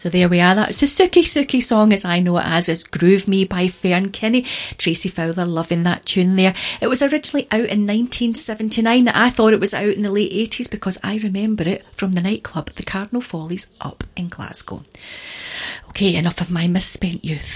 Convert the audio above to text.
So there we are. That's a Suki Suki song, as I know it as, is Groove Me by Fern Kinney. Tracy Fowler loving that tune there. It was originally out in 1979. I thought it was out in the late 80s because I remember it from the nightclub at the Cardinal Follies up in Glasgow. Okay, enough of my misspent youth.